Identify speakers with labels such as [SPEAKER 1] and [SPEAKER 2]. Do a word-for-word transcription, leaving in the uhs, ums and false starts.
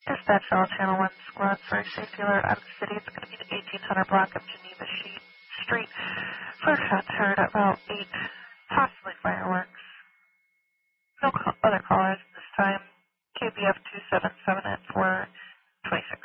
[SPEAKER 1] Dispatch all Channel one squad for a safety alert out of the city. It's going to be the eighteen hundred block of Geneva Street. First shots heard at about eight, possibly fireworks. No other callers this time. K B F two seven seven at four twenty-six.